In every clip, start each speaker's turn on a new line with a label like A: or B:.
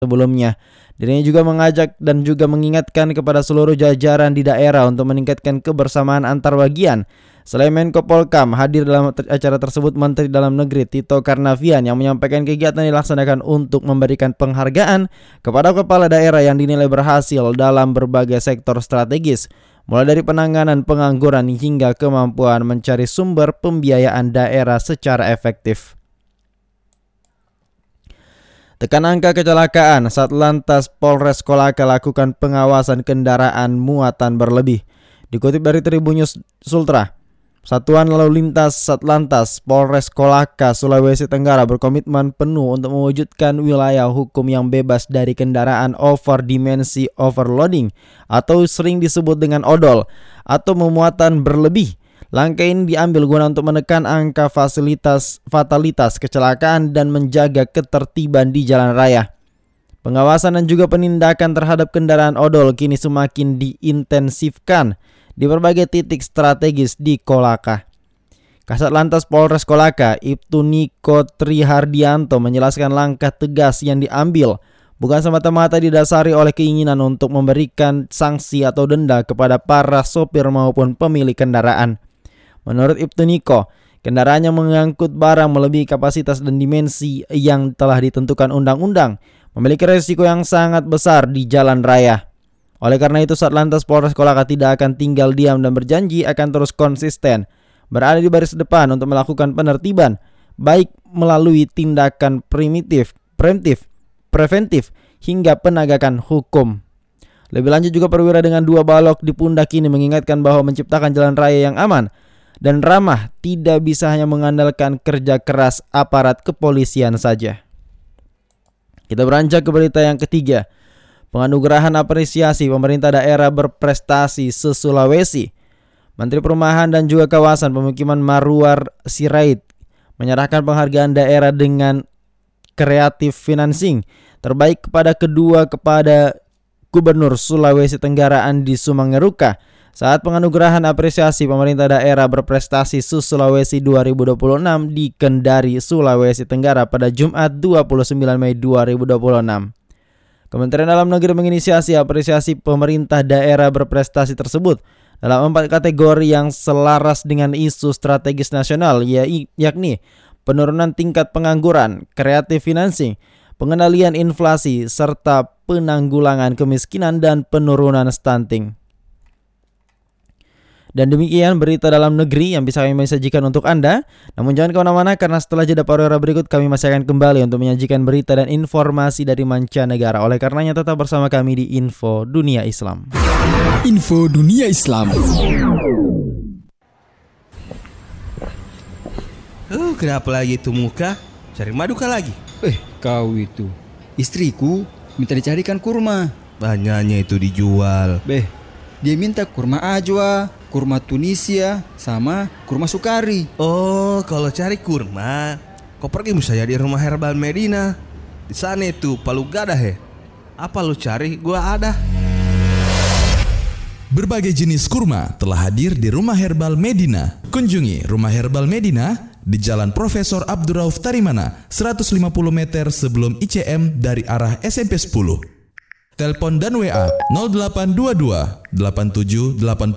A: sebelumnya. Dirinya juga mengajak dan juga mengingatkan kepada seluruh jajaran di daerah untuk meningkatkan kebersamaan antar bagian. Selain Menko Polkam, hadir dalam acara tersebut Menteri Dalam Negeri Tito Karnavian yang menyampaikan kegiatan dilaksanakan untuk memberikan penghargaan kepada kepala daerah yang dinilai berhasil dalam berbagai sektor strategis, mulai dari penanganan pengangguran hingga kemampuan mencari sumber pembiayaan daerah secara efektif. Tekan angka kecelakaan, Satlantas Polres Kolaka lakukan pengawasan kendaraan muatan berlebih. Dikutip dari Tribunnews Sultra, Satuan Lalu Lintas Satlantas Polres Kolaka, Sulawesi Tenggara berkomitmen penuh untuk mewujudkan wilayah hukum yang bebas dari kendaraan over dimensi overloading atau sering disebut dengan odol atau memuatan berlebih. Langkah ini diambil guna untuk menekan angka fatalitas kecelakaan dan menjaga ketertiban di jalan raya. Pengawasan dan juga penindakan terhadap kendaraan odol kini semakin diintensifkan di berbagai titik strategis di Kolaka. Kasat Lantas Polres Kolaka, Ibtu Niko Trihardianto menjelaskan langkah tegas yang diambil bukan semata-mata didasari oleh keinginan untuk memberikan sanksi atau denda kepada para sopir maupun pemilik kendaraan. Menurut Ibtu Niko, kendaraan yang mengangkut barang melebihi kapasitas dan dimensi yang telah ditentukan undang-undang memiliki resiko yang sangat besar di jalan raya. Oleh karena itu, Satlantas Polres Kolaka tidak akan tinggal diam dan berjanji akan terus konsisten berada di baris depan untuk melakukan penertiban, baik melalui tindakan preventif, hingga penegakan hukum. Lebih lanjut juga perwira dengan 2 balok di pundak ini mengingatkan bahwa menciptakan jalan raya yang aman dan ramah tidak bisa hanya mengandalkan kerja keras aparat kepolisian saja. Kita beranjak ke berita yang ketiga. Penganugerahan apresiasi pemerintah daerah berprestasi se-Sulawesi. Menteri Perumahan dan juga Kawasan Pemukiman Marwar Sirait menyerahkan penghargaan daerah dengan kreatif financing terbaik kepada Gubernur Sulawesi Tenggara Andi Sumangeruka saat penganugerahan apresiasi pemerintah daerah berprestasi Sulawesi 2026 di Kendari, Sulawesi Tenggara pada Jumat 29 Mei 2026. Kementerian Dalam Negeri menginisiasi apresiasi pemerintah daerah berprestasi tersebut dalam 4 kategori yang selaras dengan isu strategis nasional, yakni penurunan tingkat pengangguran, kreatif financing, pengendalian inflasi, serta penanggulangan kemiskinan dan penurunan stunting. Dan demikian berita dalam negeri yang bisa kami sajikan untuk Anda. Namun jangan kemana-mana karena setelah jeda pariwara berikut kami masih akan kembali untuk menyajikan berita dan informasi dari mancanegara. Oleh karenanya tetap bersama kami di Info Dunia Islam.
B: Info Dunia Islam.
C: Kenapa lagi itu muka? Cari maduka lagi?
B: Kau itu istriku minta dicarikan kurma.
C: Banyaknya itu dijual.
B: Dia minta kurma ajwa, kurma Tunisia, sama kurma Sukari.
C: Oh, kalau cari kurma, kau pergi misalnya di Rumah Herbal Medina. Di sana itu palu gada he. Apa lu cari? Gua ada.
D: Berbagai jenis kurma telah hadir di Rumah Herbal Medina. Kunjungi Rumah Herbal Medina di Jalan Profesor Abdurrauf Tarimana, 150 meter sebelum ICM dari arah SMP 10. Telepon dan WA 0822 8780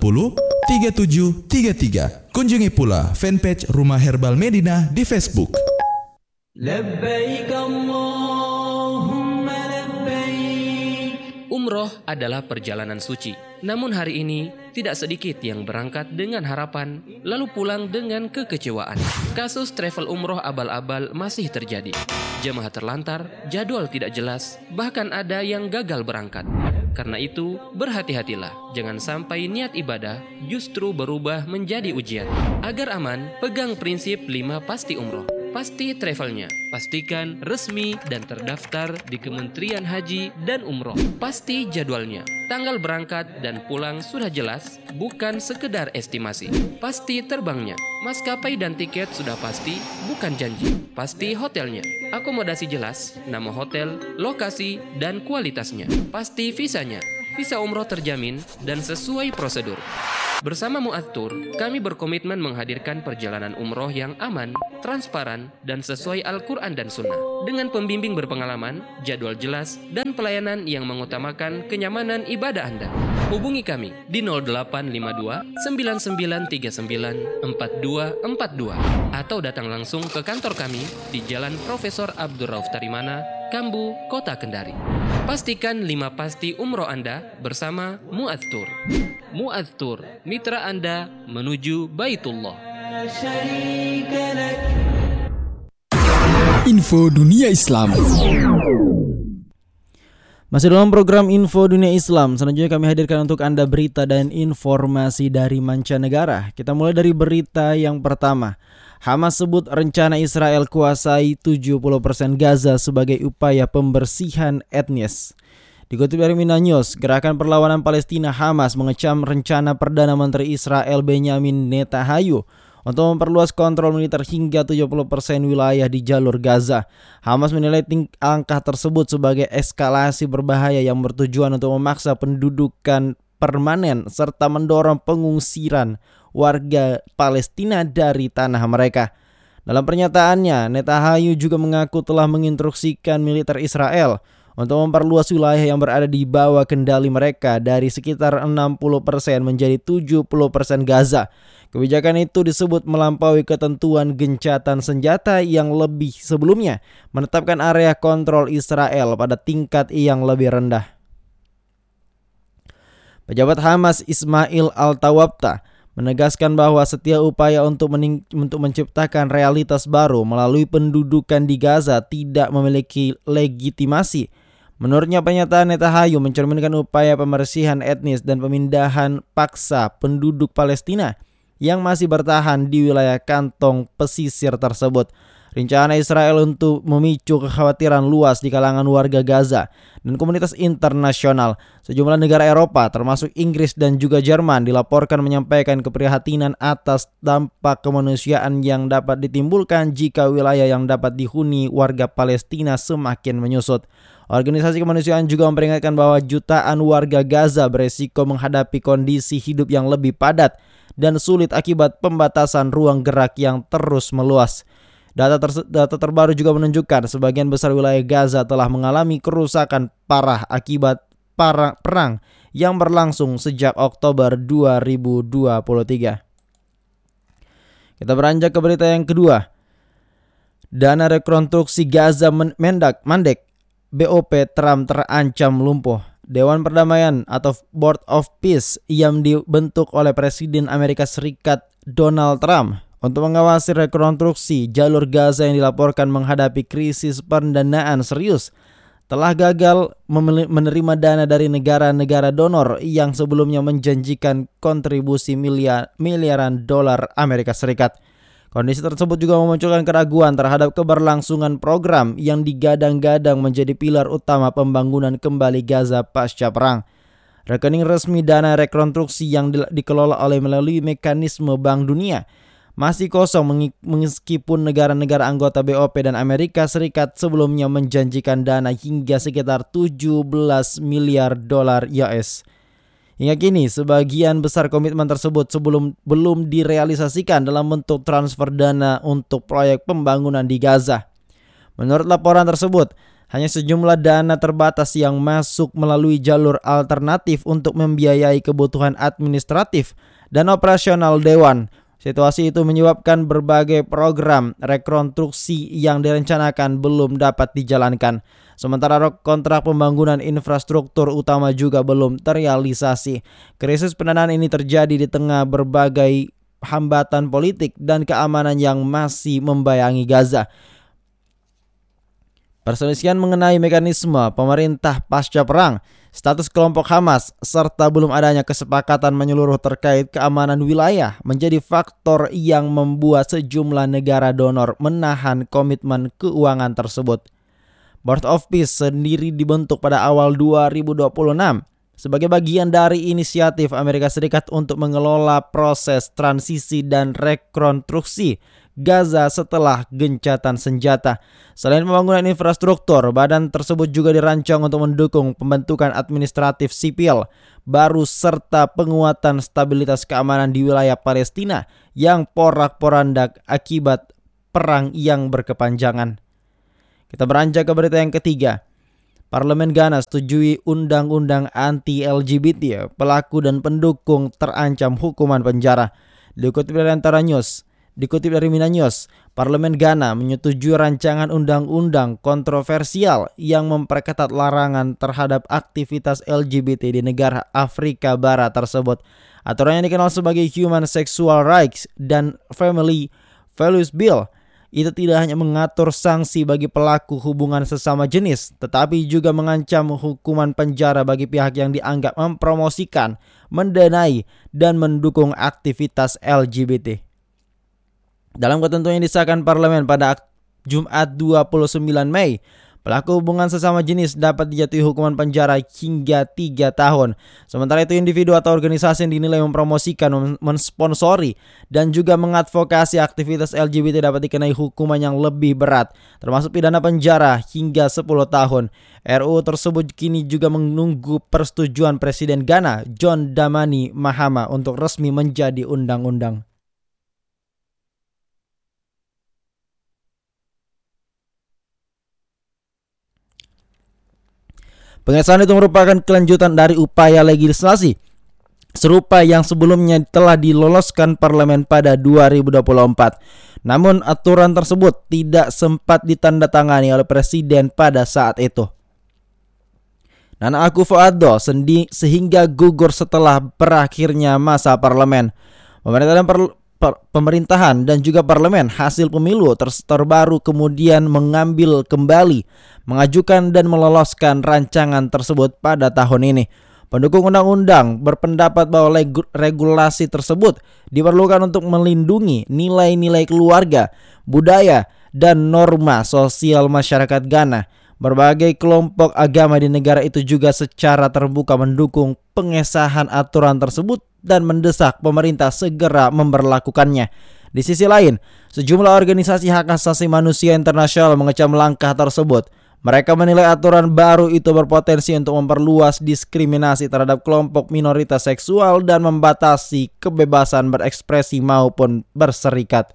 D: 3733. Kunjungi pula fanpage Rumah Herbal Medina di Facebook.
E: Labbaik Allahumma labbaik.
F: Umroh adalah perjalanan suci. Namun hari ini tidak sedikit yang berangkat dengan harapan lalu pulang dengan kekecewaan. Kasus travel umroh abal-abal masih terjadi. Jemaah terlantar, jadwal tidak jelas, bahkan ada yang gagal berangkat. Karena itu, berhati-hatilah. Jangan sampai niat ibadah justru berubah menjadi ujian. Agar aman, pegang prinsip 5 pasti umroh. Pasti travelnya, pastikan resmi dan terdaftar di Kementerian Haji dan Umroh. Pasti jadwalnya, tanggal berangkat dan pulang sudah jelas, bukan sekedar estimasi. Pasti terbangnya, maskapai dan tiket sudah pasti, bukan janji. Pasti hotelnya, akomodasi jelas, nama hotel, lokasi, dan kualitasnya. Pasti visanya. visa umroh terjamin dan sesuai prosedur. Bersama Mu'athtur, kami berkomitmen menghadirkan perjalanan umroh yang aman, transparan, dan sesuai Al-Quran dan Sunnah. Dengan pembimbing berpengalaman, jadwal jelas, dan pelayanan yang mengutamakan kenyamanan ibadah Anda. Hubungi kami di 0852 9939 4242 atau datang langsung ke kantor kami di Jalan Profesor Abdurrauf Tarimana, Kambu, Kota Kendari. Pastikan 5 pasti umroh Anda bersama Mu'athtur. Mu'athtur, mitra Anda menuju Baitullah.
B: Info dunia Islam.
A: Masih dalam program Info Dunia Islam, selanjutnya kami hadirkan untuk Anda berita dan informasi dari mancanegara. Kita mulai dari berita yang pertama. Hamas sebut rencana Israel kuasai 70% Gaza sebagai upaya pembersihan etnis. Dikutip dari Mina News, Gerakan Perlawanan Palestina Hamas mengecam rencana Perdana Menteri Israel Benyamin Netanyahu untuk memperluas kontrol militer hingga 70% wilayah di jalur Gaza. Hamas menilai angka tersebut sebagai eskalasi berbahaya yang bertujuan untuk memaksa pendudukan permanen serta mendorong pengusiran warga Palestina dari tanah mereka. Dalam pernyataannya, Netanyahu juga mengaku telah menginstruksikan militer Israel untuk memperluas wilayah yang berada di bawah kendali mereka dari sekitar 60% menjadi 70% Gaza. Kebijakan itu disebut melampaui ketentuan gencatan senjata yang lebih sebelumnya, menetapkan area kontrol Israel pada tingkat yang lebih rendah. Pejabat Hamas Ismail Al-Tawabta menegaskan bahwa setiap upaya untuk menciptakan realitas baru melalui pendudukan di Gaza tidak memiliki legitimasi. Menurutnya, pernyataan Netanyahu mencerminkan upaya pembersihan etnis dan pemindahan paksa penduduk Palestina yang masih bertahan di wilayah kantong pesisir tersebut. Rencana Israel untuk memicu kekhawatiran luas di kalangan warga Gaza dan komunitas internasional. Sejumlah negara Eropa termasuk Inggris dan juga Jerman dilaporkan menyampaikan keprihatinan atas dampak kemanusiaan yang dapat ditimbulkan jika wilayah yang dapat dihuni warga Palestina semakin menyusut. Organisasi kemanusiaan juga memperingatkan bahwa jutaan warga Gaza beresiko menghadapi kondisi hidup yang lebih padat dan sulit akibat pembatasan ruang gerak yang terus meluas. Data terbaru juga menunjukkan sebagian besar wilayah Gaza telah mengalami kerusakan parah akibat perang yang berlangsung sejak Oktober 2023. Kita beranjak ke berita yang kedua. Dana rekonstruksi Gaza mandek, BOP Trump terancam lumpuh. Dewan Perdamaian atau Board of Peace yang dibentuk oleh Presiden Amerika Serikat Donald Trump untuk mengawasi rekonstruksi jalur Gaza yang dilaporkan menghadapi krisis pendanaan serius telah gagal menerima dana dari negara-negara donor yang sebelumnya menjanjikan kontribusi miliaran dolar Amerika Serikat. Kondisi tersebut juga memunculkan keraguan terhadap keberlangsungan program yang digadang-gadang menjadi pilar utama pembangunan kembali Gaza pasca perang. Rekening resmi dana rekonstruksi yang dikelola melalui mekanisme Bank Dunia masih kosong meskipun negara-negara anggota BOP dan Amerika Serikat sebelumnya menjanjikan dana hingga sekitar 17 miliar dolar US. Hingga kini sebagian besar komitmen tersebut belum direalisasikan dalam bentuk transfer dana untuk proyek pembangunan di Gaza. Menurut laporan tersebut, hanya sejumlah dana terbatas yang masuk melalui jalur alternatif untuk membiayai kebutuhan administratif dan operasional dewan. Situasi itu menyebabkan berbagai program rekonstruksi yang direncanakan belum dapat dijalankan. Sementara kontrak pembangunan infrastruktur utama juga belum terrealisasi. Krisis pendanaan ini terjadi di tengah berbagai hambatan politik dan keamanan yang masih membayangi Gaza. Perselisihan mengenai mekanisme pemerintah pasca perang, status kelompok Hamas, serta belum adanya kesepakatan menyeluruh terkait keamanan wilayah menjadi faktor yang membuat sejumlah negara donor menahan komitmen keuangan tersebut. Board of Peace sendiri dibentuk pada awal 2026 sebagai bagian dari inisiatif Amerika Serikat untuk mengelola proses transisi dan rekonstruksi Gaza setelah gencatan senjata. Selain pembangunan infrastruktur, badan tersebut juga dirancang untuk mendukung pembentukan administratif sipil baru serta penguatan stabilitas keamanan di wilayah Palestina yang porak-porandak akibat perang yang berkepanjangan. Kita beranjak ke berita yang ketiga. Parlemen Ghana setujui undang-undang anti-LGBT. Pelaku dan pendukung terancam hukuman penjara. Dikutip dari Mina News, Parlemen Ghana menyetujui rancangan undang-undang kontroversial yang memperketat larangan terhadap aktivitas LGBT di negara Afrika Barat tersebut. Aturan yang dikenal sebagai Human Sexual Rights dan Family Values Bill itu tidak hanya mengatur sanksi bagi pelaku hubungan sesama jenis, tetapi juga mengancam hukuman penjara bagi pihak yang dianggap mempromosikan, mendanai, dan mendukung aktivitas LGBT. Dalam ketentuan yang disahkan parlemen pada Jumat 29 Mei, pelaku hubungan sesama jenis dapat dijatuhi hukuman penjara hingga 3 tahun. Sementara itu individu atau organisasi yang dinilai mempromosikan, mensponsori, dan juga mengadvokasi aktivitas LGBT dapat dikenai hukuman yang lebih berat, termasuk pidana penjara hingga 10 tahun. RUU tersebut kini juga menunggu persetujuan Presiden Ghana, John Dramani Mahama, untuk resmi menjadi undang-undang. Pengesahan itu merupakan kelanjutan dari upaya legislasi serupa yang sebelumnya telah diloloskan parlemen pada 2024. Namun aturan tersebut tidak sempat ditandatangani oleh presiden pada saat itu. Nana Akufo-Addo sehingga gugur setelah berakhirnya masa parlemen. Pemerintahan dan juga parlemen hasil pemilu terbaru kemudian mengajukan dan meloloskan rancangan tersebut pada tahun ini. Pendukung undang-undang berpendapat bahwa regulasi tersebut diperlukan untuk melindungi nilai-nilai keluarga, budaya, dan norma sosial masyarakat Ghana. Berbagai kelompok agama di negara itu juga secara terbuka mendukung pengesahan aturan tersebut dan mendesak pemerintah segera memberlakukannya. Di sisi lain, sejumlah organisasi hak asasi manusia internasional mengecam langkah tersebut. Mereka menilai aturan baru itu berpotensi untuk memperluas diskriminasi terhadap kelompok minoritas seksual dan membatasi kebebasan berekspresi maupun berserikat.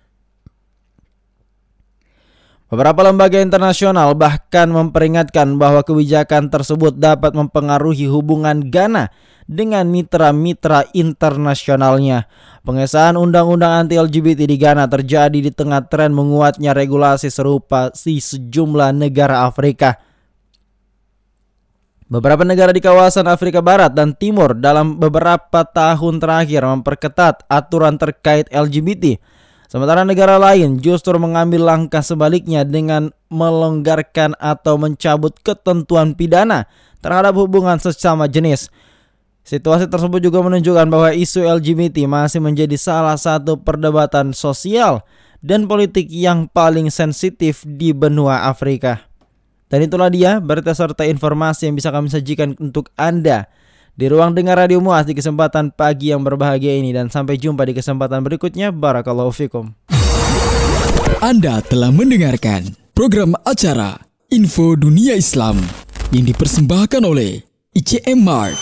A: Beberapa lembaga internasional bahkan memperingatkan bahwa kebijakan tersebut dapat mempengaruhi hubungan Ghana dengan mitra-mitra internasionalnya. Pengesahan undang-undang anti-LGBT di Ghana terjadi di tengah tren menguatnya regulasi serupa di sejumlah negara Afrika. Beberapa negara di kawasan Afrika Barat dan Timur dalam beberapa tahun terakhir memperketat aturan terkait LGBT. Sementara negara lain justru mengambil langkah sebaliknya dengan melonggarkan atau mencabut ketentuan pidana terhadap hubungan sesama jenis. Situasi tersebut juga menunjukkan bahwa isu LGBT masih menjadi salah satu perdebatan sosial dan politik yang paling sensitif di benua Afrika. Dan itulah dia berita serta informasi yang bisa kami sajikan untuk Anda di ruang dengar Radio Muas di kesempatan pagi yang berbahagia ini. Dan sampai jumpa di kesempatan berikutnya. Barakallahu fikum.
B: Anda telah mendengarkan program acara Info Dunia Islam yang dipersembahkan oleh ICM Mart.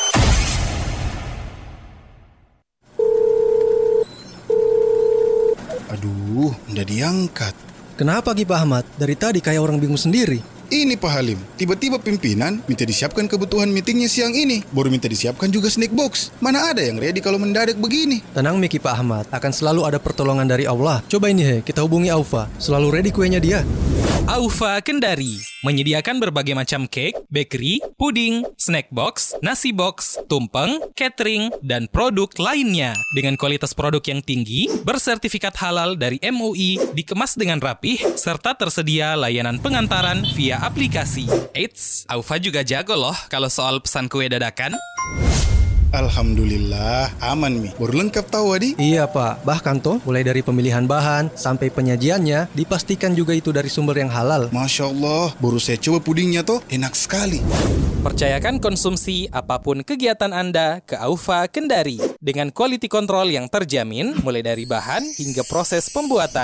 G: Aduh, nggak diangkat.
H: Kenapa Ki Pak Ahmad? Dari tadi kayak orang bingung sendiri.
G: Ini Pak Halim, tiba-tiba pimpinan minta disiapkan kebutuhan meetingnya siang ini. Baru minta disiapkan juga snack box. Mana ada yang ready kalau mendadak begini?
H: Tenang Ki Pak Ahmad, akan selalu ada pertolongan dari Allah. Coba ini kita hubungi Aufa. Selalu ready kuenya dia.
I: Aufa Kendari menyediakan berbagai macam cake, bakery, puding, snack box, nasi box, tumpeng, catering, dan produk lainnya. Dengan kualitas produk yang tinggi, bersertifikat halal dari MUI, dikemas dengan rapih, serta tersedia layanan pengantaran via aplikasi. Eits, Aufa juga jago loh kalau soal pesan kue dadakan.
G: Alhamdulillah, aman Mi. Baru lengkap tahu Adi?
H: Iya Pak, bahkan toh mulai dari pemilihan bahan sampai penyajiannya dipastikan juga itu dari sumber yang halal.
G: Masya Allah, baru saya coba pudingnya toh, enak sekali.
I: Percayakan konsumsi apapun kegiatan Anda ke Aufa Kendari dengan quality control yang terjamin mulai dari bahan hingga proses pembuatan.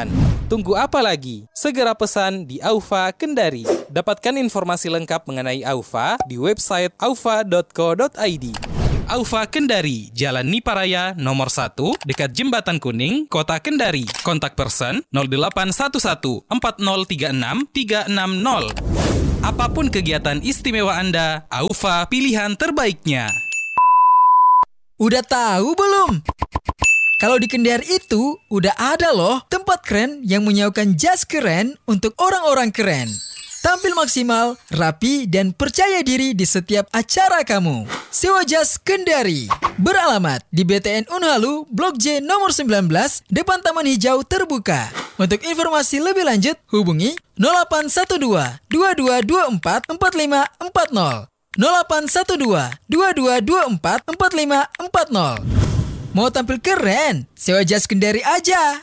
I: Tunggu apa lagi? Segera pesan di Aufa Kendari. Dapatkan informasi lengkap mengenai Aufa di website aufa.co.id. Aufa Kendari, Jalan Niparaya nomor 1, dekat Jembatan Kuning, Kota Kendari. Kontak person 0811 4036 360. Apapun kegiatan istimewa Anda, Aufa pilihan terbaiknya.
J: Udah tahu belum? Kalau di Kendari itu udah ada loh tempat keren yang menyaukan jas keren untuk orang-orang keren. Tampil maksimal, rapi, dan percaya diri di setiap acara kamu. Sewa jas Kendari. Beralamat di BTN Unhalu, Blok J nomor 19, depan Taman Hijau Terbuka. Untuk informasi lebih lanjut, hubungi 0812 2224 4540. 0812 2224 4540. Mau tampil keren? Sewa jas Kendari aja.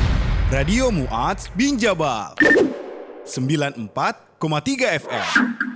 G: Radio Muats Binjabal 94,3 FM.